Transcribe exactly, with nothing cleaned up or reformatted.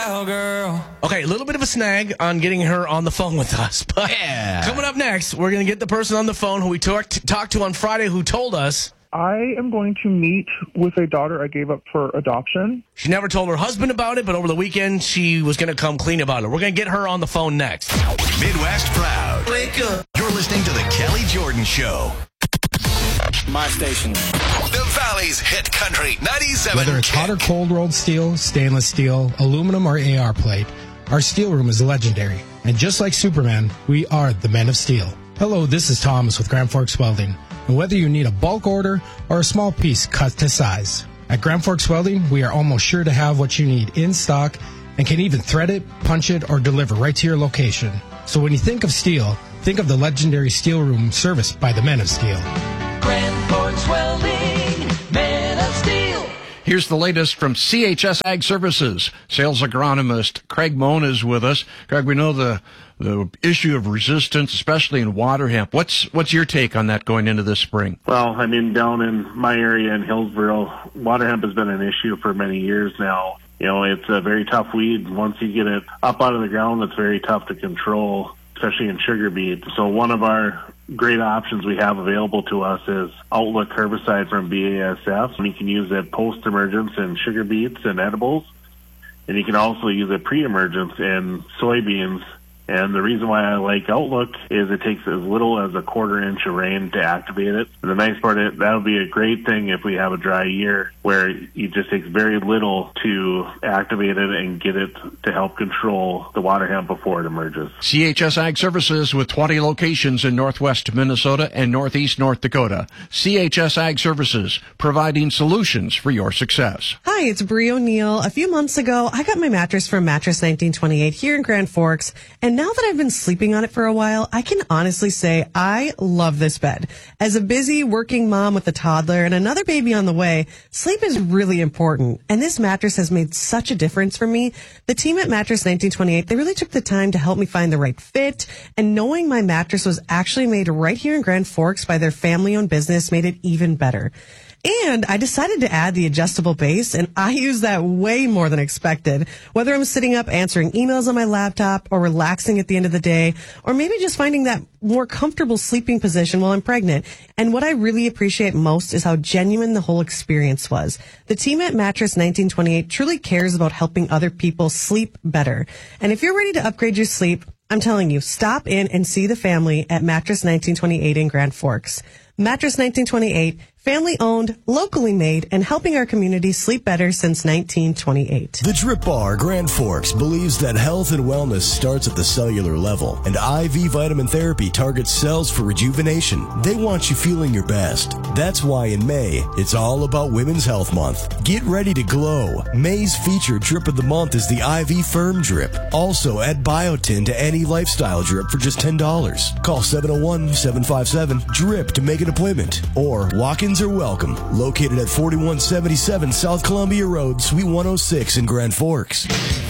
cowgirl. Okay, a little bit of a snag on getting her on the phone with us. But Yeah. coming up next, we're going to get the person on the phone who we talked talked to on Friday who told us I am going to meet with a daughter I gave up for adoption. she never told her husband about it, but over the weekend she was going to come clean about it. We're going to get her on the phone next. Midwest Proud. Wake up. You're listening to The Kelly Jordan Show. My station. The Valley's hit country ninety-seven. Whether it's hot or cold rolled steel, stainless steel, aluminum, or A R plate, our steel room is legendary. And just like Superman, we are the men of steel. Hello, this is Thomas with Grand Forks Welding. And whether you need a bulk order or a small piece cut to size, at Grand Forks Welding, we are almost sure to have what you need in stock and can even thread it, punch it, or deliver right to your location. So when you think of steel, think of the legendary steel room serviced by the men of steel. Grand Forks Welding, men of steel. Here's the latest from C H S Ag Services. Sales agronomist Craig Moan is with us. Craig, we know the the issue of resistance, especially in water hemp. What's what's your take on that going into this spring? Well, I mean, down in my area in Hillsboro, water hemp has been an issue for many years now. You know, it's a very tough weed. Once you get it up out of the ground, it's very tough to control, especially in sugar beet. So one of our great options we have available to us is Outlook herbicide from B A S F. And you can use it post-emergence in sugar beets and edibles. And you can also use it pre-emergence in soybeans. And the reason why I like Outlook is it takes as little as a quarter inch of rain to activate it. And the nice part is that would be a great thing if we have a dry year where it just takes very little to activate it and get it to help control the water hemp before it emerges. C H S Ag Services with twenty locations in northwest Minnesota and northeast North Dakota. C H S Ag Services, providing solutions for your success. Hi, it's Brie O'Neill. A few months ago, I got my mattress from Mattress nineteen twenty-eight here in Grand Forks, and now that I've been sleeping on it for a while, I can honestly say I love this bed. As a busy working mom with a toddler and another baby on the way, sleep is really important, and this mattress has made such a difference for me. The team at Mattress nineteen twenty-eight, they really took the time to help me find the right fit, and knowing my mattress was actually made right here in Grand Forks by their family-owned business made it even better. And I decided to add the adjustable base, and I use that way more than expected. Whether I'm sitting up answering emails on my laptop or relaxing at the end of the day, or maybe just finding that more comfortable sleeping position while I'm pregnant. And what I really appreciate most is how genuine the whole experience was. The team at Mattress nineteen twenty-eight truly cares about helping other people sleep better. And if you're ready to upgrade your sleep, I'm telling you, stop in and see the family at Mattress nineteen twenty-eight in Grand Forks. Mattress nineteen twenty-eight, family owned, locally made, and helping our community sleep better since nineteen twenty-eight. The Drip Bar Grand Forks believes that health and wellness starts at the cellular level, and I V vitamin therapy targets cells for rejuvenation. They want you feeling your best. That's why in May, it's all about Women's Health Month. Get ready to glow. May's featured drip of the month is the I V Firm Drip. Also add biotin to any lifestyle drip for just ten dollars. Call seven oh one, seven five seven, DRIP to make an appointment, or walk-ins are welcome. Located at forty-one seventy-seven South Columbia Road, Suite one oh six in Grand Forks.